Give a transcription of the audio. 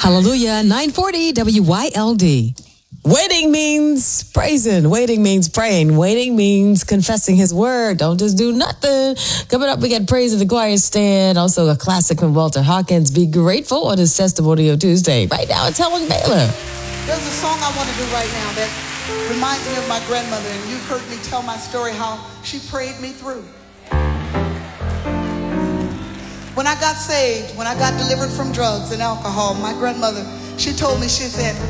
Hallelujah, 940 WYLD. Waiting means praising. Waiting means praying. Waiting means confessing his word. Don't just do nothing. Coming up, we got praise in the choir stand. Also a classic from Walter Hawkins. Be grateful on his Testimonial Tuesday. Right now, it's Helen Baylor. There's a song I want to do right now that reminds me of my grandmother. And you've heard me tell my story, how she prayed me through. When I got saved, when I got delivered from drugs and alcohol, my grandmother, she told me, she said,